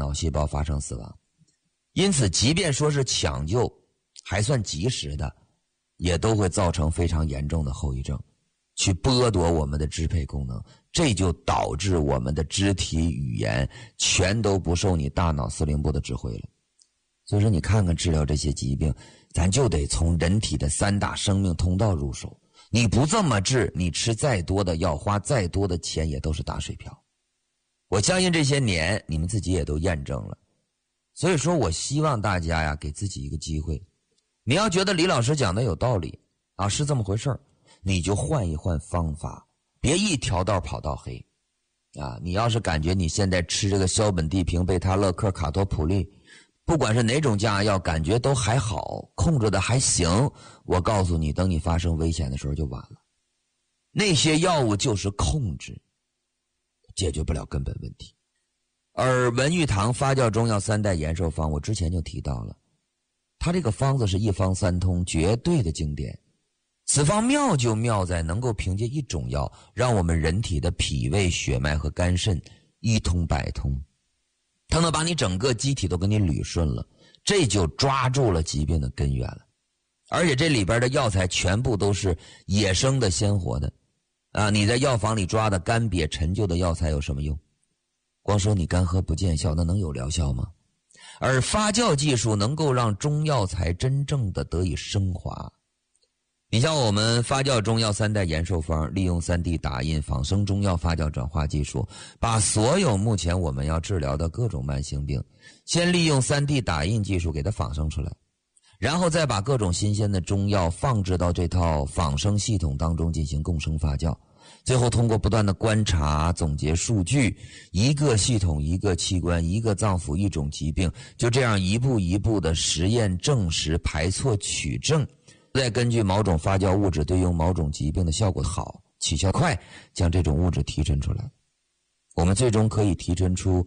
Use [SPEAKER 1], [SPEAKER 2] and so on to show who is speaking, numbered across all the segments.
[SPEAKER 1] 脑细胞发生死亡。因此即便说是抢救还算及时的，也都会造成非常严重的后遗症，去剥夺我们的支配功能，这就导致我们的肢体语言全都不受你大脑司令部的指挥了。所以说你看看治疗这些疾病，咱就得从人体的3大生命通道入手。你不这么治，你吃再多的药，花再多的钱也都是打水漂。我相信这些年你们自己也都验证了。所以说我希望大家呀，给自己一个机会。你要觉得李老师讲的有道理啊，是这么回事儿，你就换一换方法，别一条道跑到黑啊！你要是感觉你现在吃这个硝苯地平、贝他乐克、卡托普利，不管是哪种降压药，感觉都还好，控制的还行，我告诉你，等你发生危险的时候就晚了。那些药物就是控制，解决不了根本问题。而文玉堂发酵中药3代延寿方，我之前就提到了，它这个方子是一方三通，绝对的经典。此方妙就妙在能够凭借一种药，让我们人体的脾胃、血脉和肝肾一通百通，它能把你整个机体都给你捋顺了，这就抓住了疾病的根源了。而且这里边的药材全部都是野生的鲜活的啊！你在药房里抓的干瘪陈旧的药材有什么用？光说你干喝不见效，那能有疗效吗？而发酵技术能够让中药材真正的得以升华。你像我们发酵中药3代延寿方，利用3D 打印仿生中药发酵转化技术，把所有目前我们要治疗的各种慢性病，先利用3D 打印技术给它仿生出来，然后再把各种新鲜的中药放置到这套仿生系统当中进行共生发酵，最后通过不断的观察总结数据，一个系统一个器官一个脏腑一种疾病，就这样一步一步的实验证实排错取证，再根据某种发酵物质对应某种疾病的效果好起效快，将这种物质提纯出来，我们最终可以提纯出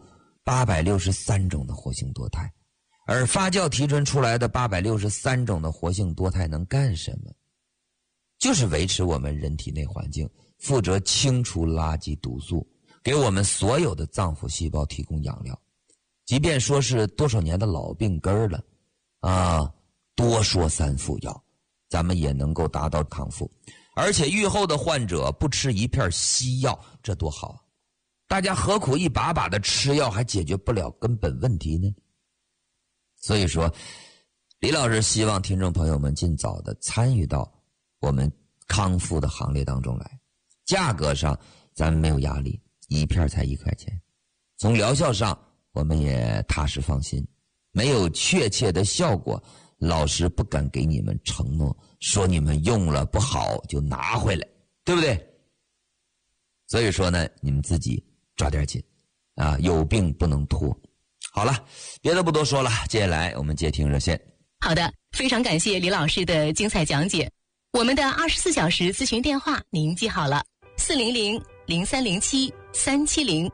[SPEAKER 1] 863种的活性多肽。而发酵提纯出来的863种的活性多肽能干什么？就是维持我们人体内环境，负责清除垃圾毒素，给我们所有的脏腑细胞提供养料。即便说是多少年的老病根了啊，多说3副药，咱们也能够达到康复。而且愈后的患者不吃一片西药，这多好啊！大家何苦一把把的吃药，还解决不了根本问题呢？所以说，李老师希望听众朋友们尽早的参与到我们康复的行列当中来。价格上咱们没有压力，一片才1块钱。从疗效上我们也踏实放心，没有确切的效果，老师不敢给你们承诺，说你们用了不好就拿回来，对不对？所以说呢，你们自己抓点紧啊，有病不能拖。好了，别的不多说了，接下来我们接听热线。
[SPEAKER 2] 好的，非常感谢李老师的精彩讲解。我们的24小时咨询电话您记好了，400-0307-370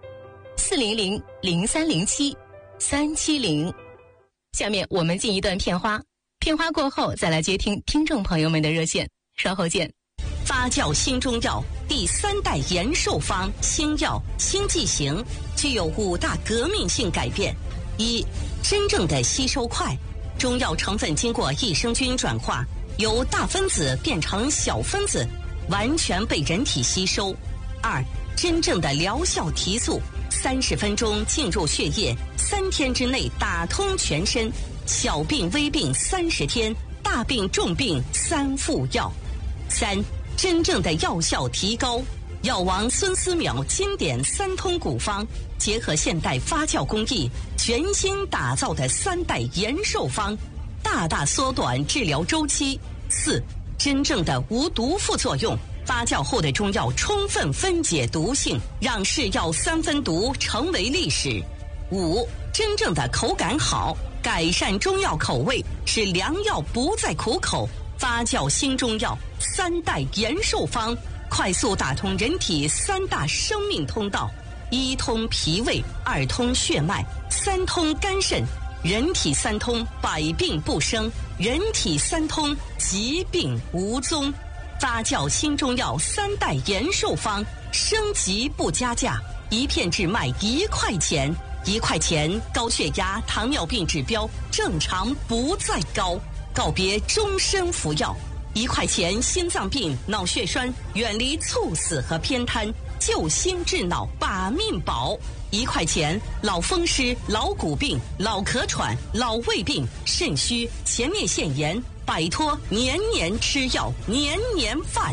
[SPEAKER 2] 400-0307-370。下面我们进一段片花，片花过后再来接听听众朋友们的热线，稍后见。
[SPEAKER 3] 发酵新中药第3代延寿方新药新剂型具有5大革命性改变。1. 真正的吸收快，中药成分经过益生菌转化，由大分子变成小分子，完全被人体吸收。2. 真正的疗效提速，30分钟进入血液，3天之内打通全身，小病微病30天，大病重病3副药。3. 真正的药效提高，药王孙思邈经典3通古方，结合现代发酵工艺，全新打造的3代延寿方，大大缩短治疗周期。4. 真正的无毒副作用，发酵后的中药充分分解毒性，让是药3分毒成为历史。5. 真正的口感好，改善中药口味，使良药不再苦口。发酵新中药3代延寿方，快速打通人体3大生命通道：1通脾胃，2通血脉，3通肝肾。人体3通，百病不生；人体3通，疾病无踪。发酵新中药3代延寿方，升级不加价，一片只卖1块钱， 1块钱高血压、糖尿病指标正常不再高，告别终身服药。1块钱心脏病、脑血栓，远离猝死和偏瘫，救心治脑把命保。1块钱老风湿、老骨病、老咳喘、老胃病、肾虚、前列腺炎，摆脱年年吃药、年年犯。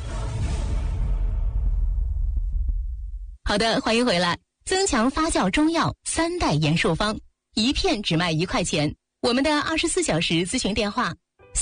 [SPEAKER 2] 好的，欢迎回来。增强发酵中药3代延寿方，一片只卖1块钱。我们的24小时咨询电话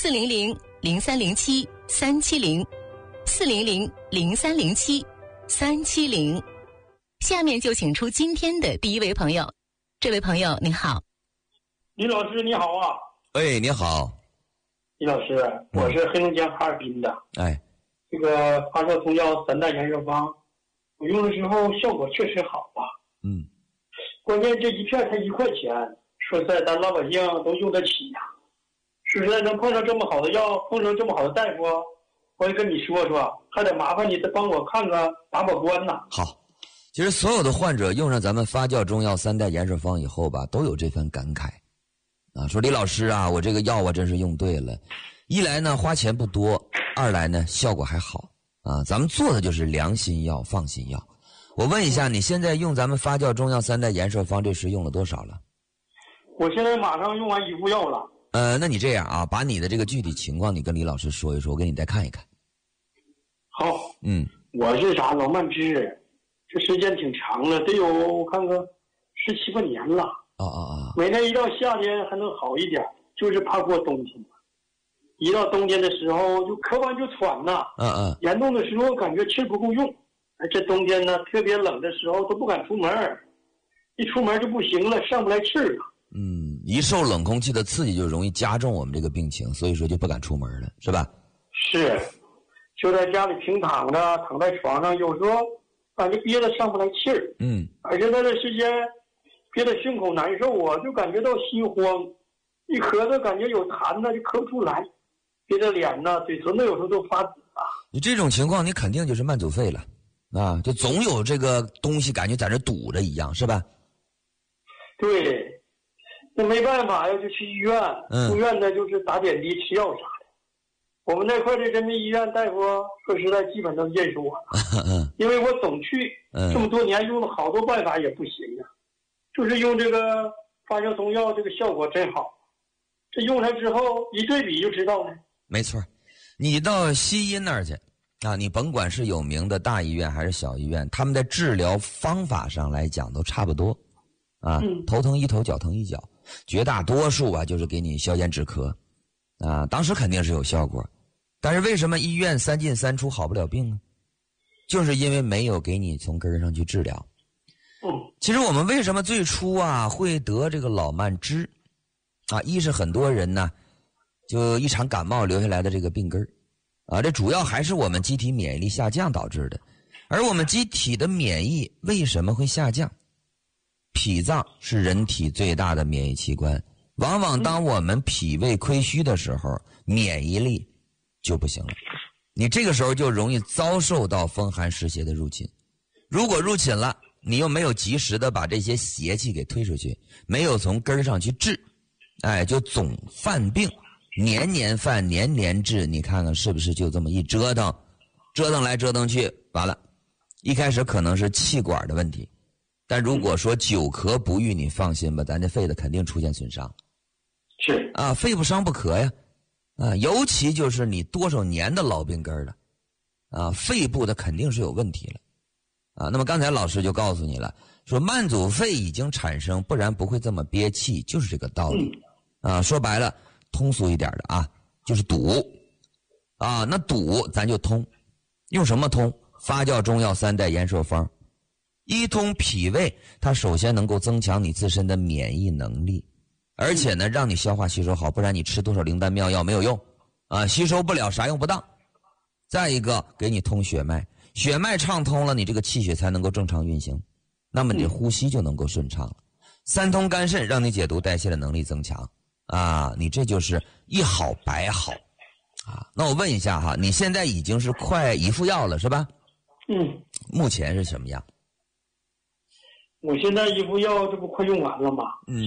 [SPEAKER 2] 400-0307-370，400-0307-370。下面就请出今天的第一位朋友。这位朋友您好。
[SPEAKER 4] 李老师你好啊。
[SPEAKER 1] 哎，你好。
[SPEAKER 4] 李老师，我是黑龙江哈尔滨的。
[SPEAKER 1] 哎，
[SPEAKER 4] 这个发烧中药3代延寿方，我用的时候效果确实好啊。关键这一片才1块钱，说实在咱老百姓都用得起呀。说实在能碰上这么好的药，碰上这么好的大夫，我也跟你说说，还得麻烦你再帮我看看把关呐。
[SPEAKER 1] 好，其实所有的患者用上咱们发酵中药3代延寿方以后吧，都有这份感慨啊，说李老师啊，我这个药啊真是用对了，一来呢花钱不多，二来呢效果还好啊，咱们做的就是良心药、放心药。我问一下，你现在用咱们发酵中药3代延寿方这时用了多少了？
[SPEAKER 4] 我现在马上用完1副药了。
[SPEAKER 1] 那你这样啊，把你的这个具体情况你跟李老师说一说，我给你再看一看。
[SPEAKER 4] 好。我是啥老慢支，这时间挺长了，得有我看看17、18年了。每年一到夏天还能好一点，就是怕过冬天。一到冬天的时候就咳完就喘呐。严重的时候感觉气不够用。这冬天呢特别冷的时候都不敢出门，一出门就不行了，上不来气儿了。
[SPEAKER 1] 一受冷空气的刺激就容易加重我们这个病情，所以说就不敢出门了，是吧？
[SPEAKER 4] 是，就在家里平躺着，躺在床上，有时候感觉憋得上不来气儿。而且那段时间憋得胸口难受啊，就感觉到心慌，一咳嗽感觉有痰呢就咳不出来，憋得脸呢嘴唇子有时候都发紫啊。
[SPEAKER 1] 你这种情况你肯定就是慢阻肺了啊，就总有这个东西感觉在这堵着一样，是吧？
[SPEAKER 4] 对，那没办法呀，就去医院。住院的就是打点滴吃药啥的。我们那块的人民医院大夫说实在基本都认识我了。因为我总去，这么多年用了好多办法也不行啊，就是用这个发酵中药，这个效果真好。这用上之后一对比就知道了。
[SPEAKER 1] 没错，你到西医那儿去啊，你甭管是有名的大医院还是小医院，他们在治疗方法上来讲都差不多啊。头疼一头，脚疼一脚，绝大多数啊就是给你消炎止咳啊，当时肯定是有效果。但是为什么医院3进3出好不了病呢？就是因为没有给你从根儿上去治疗。其实我们为什么最初啊会得这个老慢支啊，一是很多人呢就一场感冒留下来的这个病根儿啊，这主要还是我们机体免疫力下降导致的。而我们机体的免疫为什么会下降？脾脏是人体最大的免疫器官，往往当我们脾胃亏虚的时候，免疫力就不行了，你这个时候就容易遭受到风寒湿邪的入侵。如果入侵了，你又没有及时的把这些邪气给推出去，没有从根儿上去治，就总犯病，年年犯，年年治，你看看是不是就这么一折腾，折腾来折腾去，完了，一开始可能是气管的问题，但如果说久咳不愈，你放心吧，咱这肺的肯定出现损伤。
[SPEAKER 4] 是
[SPEAKER 1] 啊，肺不伤不咳呀。尤其就是你多少年的老病根了，肺部的肯定是有问题了，那么刚才老师就告诉你了，说慢阻肺已经产生，不然不会这么憋气，就是这个道理。说白了，通俗一点的啊，就是堵，那堵咱就通，用什么通？发酵中药3代延寿方，一通脾胃，它首先能够增强你自身的免疫能力。而且呢，让你消化吸收好，不然你吃多少灵丹妙药没有用，吸收不了，啥用不当。再一个，给你通血脉，血脉畅通了，你这个气血才能够正常运行，那么你的呼吸就能够顺畅了。3通肝肾，让你解毒代谢的能力增强，你这就是一好百好，那我问一下哈，你现在已经是快1副药了是吧？目前是什么样？
[SPEAKER 4] 我现在一副药，这不快用完了吗？